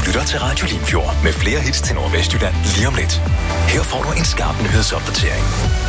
lytter til Radio Limfjord med flere hits til Nordvestjylland lige om lidt. Her får du en skarp nyhedsopdatering.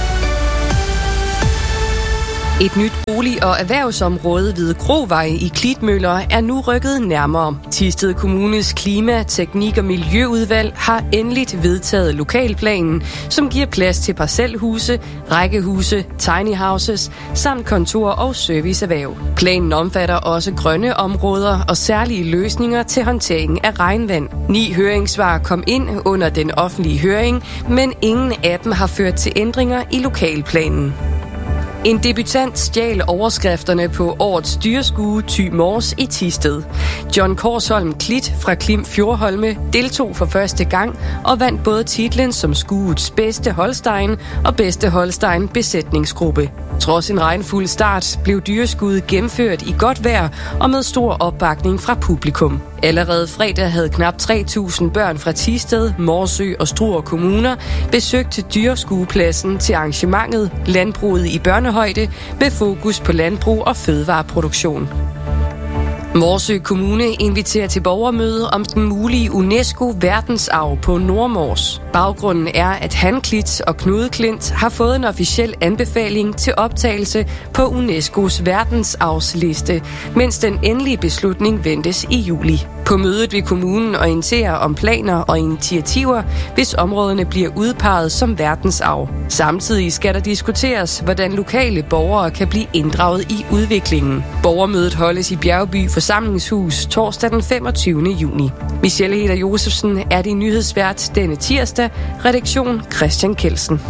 Et nyt bolig- og erhvervsområde ved Krovej i Klitmøller er nu rykket nærmere. Thisted Kommunes Klima-, Teknik- og Miljøudvalg har endeligt vedtaget lokalplanen, som giver plads til parcelhuse, rækkehuse, tiny houses samt kontor- og serviceerhverv. Planen omfatter også grønne områder og særlige løsninger til håndtering af regnvand. 9 høringssvar kom ind under den offentlige høring, men ingen af dem har ført til ændringer i lokalplanen. En debutant stjal overskrifterne på årets dyreskue Thy Mors i Thisted. John Korsholm Klit fra Klim Fjordholme deltog for første gang og vandt både titlen som skuets bedste Holstein og bedste Holstein besætningsgruppe. Trods en regnfuld start blev dyreskuet gennemført i godt vejr og med stor opbakning fra publikum. Allerede fredag havde knap 3.000 børn fra Thisted, Morsø og Struer kommuner besøgt dyreskuepladsen til arrangementet Landbruget i børnehøjde med fokus på landbrug og fødevareproduktion. Morsø Kommune inviterer til borgermøde om den mulige UNESCO-verdensarv på Nordmors. Baggrunden er, at Hanklit og Knude Klint har fået en officiel anbefaling til optagelse på UNESCO's verdensarvsliste, mens den endelige beslutning ventes i juli. På mødet vil kommunen orientere om planer og initiativer, hvis områderne bliver udpeget som verdensarv. Samtidig skal der diskuteres, hvordan lokale borgere kan blive inddraget i udviklingen. Borgermødet holdes i Bjergby Forsamlingshus torsdag den 25. juni. Michelle Heder Josefsen er din nyhedsvært denne tirsdag. Redaktion Christian Kelsen.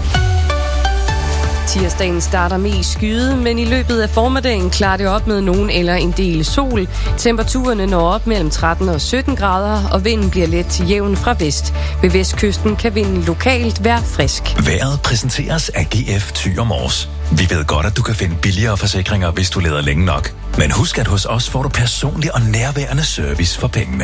Tirsdagen starter mest skyet, men i løbet af formiddagen klarer det op med nogen eller en del sol. Temperaturerne når op mellem 13 og 17 grader, og vinden bliver let til jævn fra vest. Ved vestkysten kan vinden lokalt være frisk. Vejret præsenteres af GF Thy Mors. Vi ved godt, at du kan finde billigere forsikringer, hvis du leder længe nok. Men husk, at hos os får du personlig og nærværende service for pengene.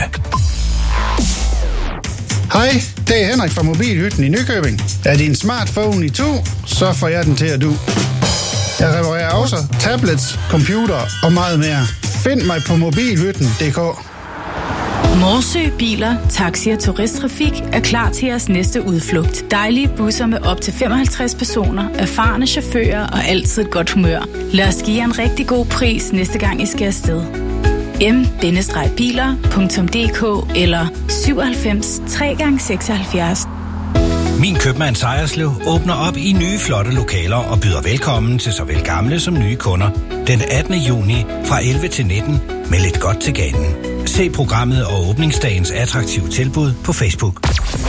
Hej, det er Henrik fra Mobilhytten i Nykøbing. Er din smartphone i to, så får jeg den til at du. Jeg reparerer også tablets, computer og meget mere. Find mig på mobilhytten.dk. Morsø Biler, Taxi og Turisttrafik er klar til jeres næste udflugt. Dejlige busser med op til 55 personer, erfarne chauffører og altid et godt humør. Lad os give jer en rigtig god pris næste gang I skal afsted. m-biler.dk eller 97 3x76. Min købmand Sejerslev åbner op i nye flotte lokaler og byder velkommen til såvel gamle som nye kunder den 18. juni fra 11 til 19 med lidt godt til ganen. Se programmet og åbningsdagens attraktive tilbud på Facebook.